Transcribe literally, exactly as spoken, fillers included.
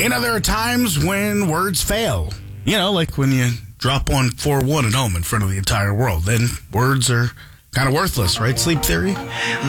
You know, there are times when words fail. You know, like when you drop one four one at home in front of the entire world. Then words are kind of worthless, right? Sleep theory?